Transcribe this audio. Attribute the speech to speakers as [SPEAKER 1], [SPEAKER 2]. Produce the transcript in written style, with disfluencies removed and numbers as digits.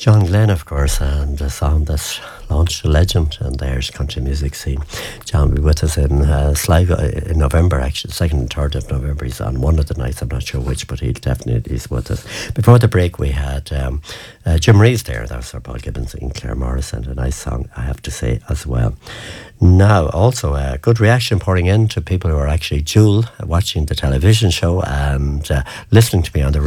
[SPEAKER 1] John Glenn, of course, and a song that launched a legend in the Irish country music scene. John will be with us in Sligo in November, actually, 2nd and 3rd of November. He's on one of the nights, I'm not sure which, but he'll definitely is with us. Before the break, we had Jim Reeves there. That was Sir Paul Gibbons and Claire Morris, and a nice song, I have to say, as well. Now, also a good reaction pouring in to people who are actually dual watching the television show and listening to me on the